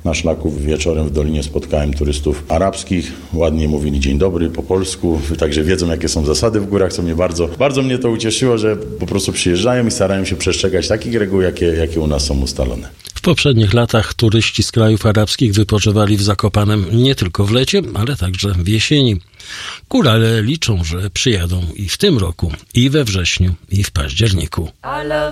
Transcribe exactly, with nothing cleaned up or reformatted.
na szlaku wieczorem w Dolinie spotkałem turystów arabskich. Ładnie mówili dzień dobry po polsku, także wiedzą, jakie są zasady w górach, co mnie bardzo, bardzo mnie to ucieszyło, że po prostu przyjeżdżają i starają się przestrzegać takich reguł, jakie, jakie u nas są ustalone. W poprzednich latach turyści z krajów arabskich wypoczywali w Zakopanem nie tylko w lecie, ale także w jesieni. Górale liczą, że przyjadą i w tym roku, i we wrześniu, i w październiku.